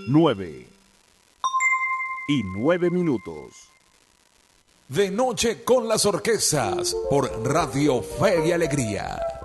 9:09. De noche con las orquestas por Radio Fe y Alegría.